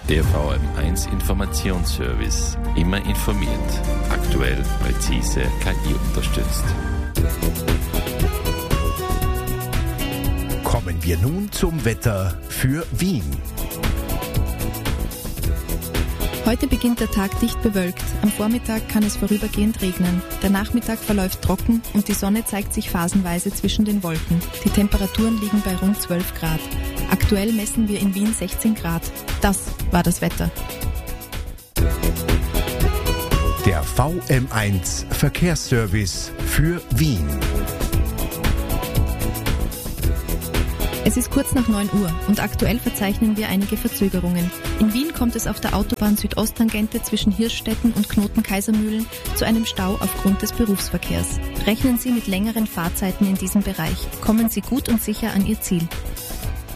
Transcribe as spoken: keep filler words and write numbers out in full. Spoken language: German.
Der V M eins Informationsservice. Immer informiert. Aktuell, präzise, K I unterstützt. Kommen wir nun zum Wetter für Wien. Heute beginnt der Tag dicht bewölkt. Am Vormittag kann es vorübergehend regnen. Der Nachmittag verläuft trocken und die Sonne zeigt sich phasenweise zwischen den Wolken. Die Temperaturen liegen bei rund zwölf Grad. Aktuell messen wir in Wien sechzehn Grad. Das war das Wetter. Der V M eins Verkehrsservice für Wien. Es ist kurz nach neun Uhr und aktuell verzeichnen wir einige Verzögerungen. In Wien kommt es auf der Autobahn Südosttangente zwischen Hirschstetten und Knoten-Kaisermühlen zu einem Stau aufgrund des Berufsverkehrs. Rechnen Sie mit längeren Fahrzeiten in diesem Bereich. Kommen Sie gut und sicher an Ihr Ziel.